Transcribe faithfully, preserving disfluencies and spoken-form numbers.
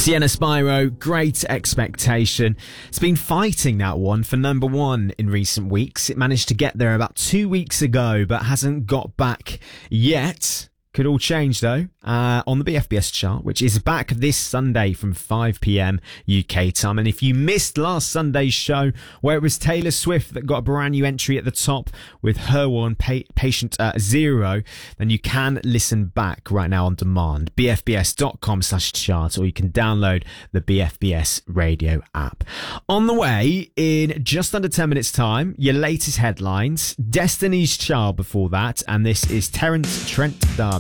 Sienna Spyro, Great Expectation. It's been fighting that one for number one in recent weeks. It managed to get there about two weeks ago, but hasn't got back yet. Could all change though, uh, on the B F B S chart, which is back this Sunday from five p.m. U K time. And if you missed last Sunday's show, where it was Taylor Swift that got a brand new entry at the top with her one, pa- Patient uh, Zero, then you can listen back right now on demand. b f b s dot com slash chart, or you can download the B F B S radio app. On the way, in just under ten minutes time, your latest headlines, Destiny's Child before that, and this is Terence Trent D'Arby.